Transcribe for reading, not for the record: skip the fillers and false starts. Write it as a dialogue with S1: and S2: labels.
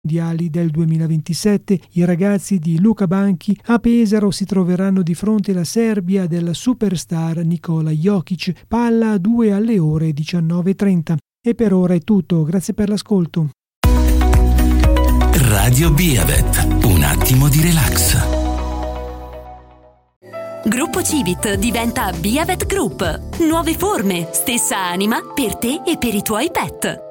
S1: mondiali del 2027. I ragazzi di Luca Banchi a Pesaro si troveranno di fronte alla Serbia del superstar Nikola Jokic, palla a 2 alle ore 19:30. E per ora è tutto, grazie per l'ascolto.
S2: Radio Biavet, un attimo di relax.
S3: Gruppo Civit diventa Biavet Group. Nuove forme, stessa anima per te e per i tuoi pet.